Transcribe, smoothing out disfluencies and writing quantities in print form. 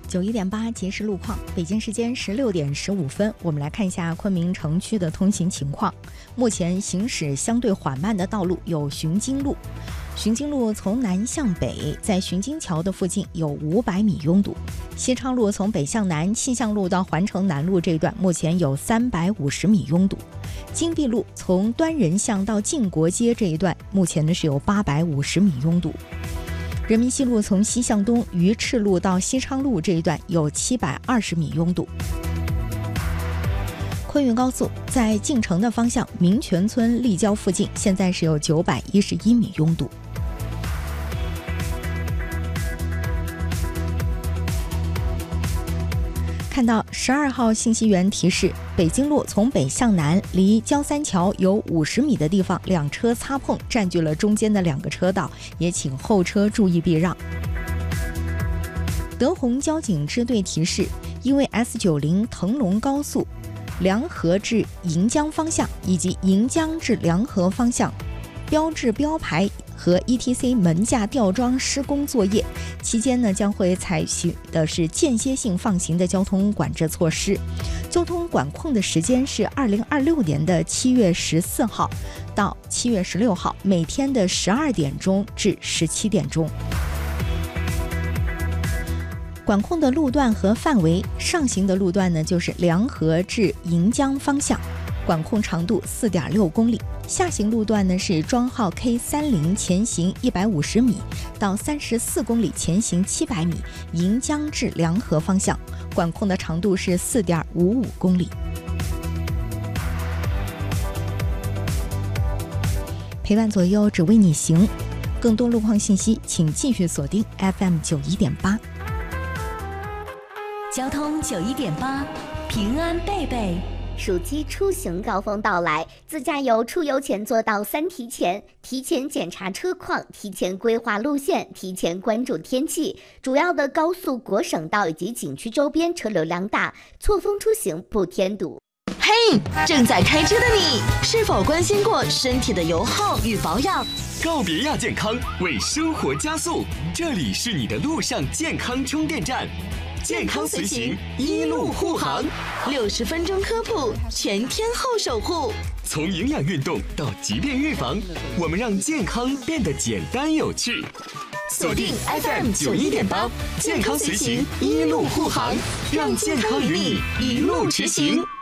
91.8节时路况，北京时间16点15分，我们来看一下昆明城区的通行情况。目前行驶相对缓慢的道路有巡京路，巡京路从南向北，在巡京桥的附近有500米拥堵；西昌路从北向南，气象路到环城南路这一段目前有350米拥堵；金碧路从端仁巷到靖国街这一段目前呢是有850米拥堵。人民西路从西向东，鱼翅路到西昌路这一段有720米拥堵。昆云高速在进城的方向，民权村立交附近现在是有911米拥堵。看到12号信息源提示，北京路从北向南，离交三桥有50米的地方，两车擦碰，占据了中间的2个车道，也请后车注意避让。德宏交警支队提示，因为 S90 腾龙高速梁河至盈江方向以及盈江至梁河方向标志标牌和 ETC 门架吊装施工作业期间呢，将会采取的是间歇性放行的交通管制措施。交通管控的时间是2026年的7月14号到7月16号，每天的12点钟至17点钟。管控的路段和范围，上行的路段呢就是梁河至盈江方向，管控长度4.6公里；下行路段呢是庄号 K30 前行150米到34公里前行700米，盈江至梁河方向，管控的长度是4.55公里。陪伴左右，只为你行。更多路况信息，请继续锁定 FM 91.8。 交通91.8，平安贝贝。 暑期出行高峰到来，自驾游出游前做到3提前：提前检查车况，提前规划路线，提前关注天气。主要的高速、国省道以及景区周边车流量大，错峰出行不添堵。 嘿，正在开车的你，是否关心过身体的油耗与保养？ 告别亚健康，为生活加速，这里是你的路上健康充电站。健康随行，一路护航 ，60分钟科普，全天候守护。 从营养运动到疾病预防，我们让健康变得简单有趣。 锁定 FM 91.8，健康随行，一路护航，让健康与你一路驰行。